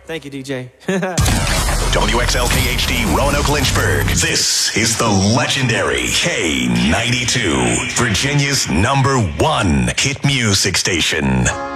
Thank you, DJ. WXLKHD Roanoke Lynchburg. This is the legendary K92, Virginia's #1 hit music station.